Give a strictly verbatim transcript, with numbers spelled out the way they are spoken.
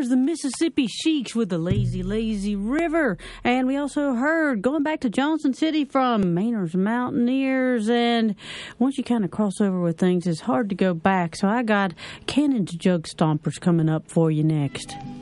there's the Mississippi Sheiks with the Lazy Lazy River. And we also heard Going Back to Johnson City from Mainers Mountaineers. And once you kind of cross over with things, it's hard to go back. So I got Cannon's Jug Stompers coming up for you next.